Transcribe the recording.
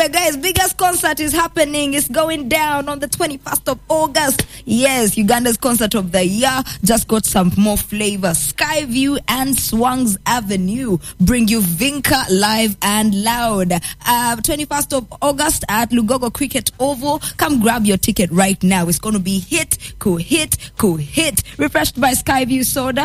guys, biggest concert is happening. It's going down on the 21st of August. Yes, Uganda's concert of the year just got some more flavor. Skyview and Swangs Avenue bring you Vinca live and loud. 21st of August at Lugogo Cricket Oval. Come grab your ticket right now. It's going to be hit. Refreshed by Skyview soda,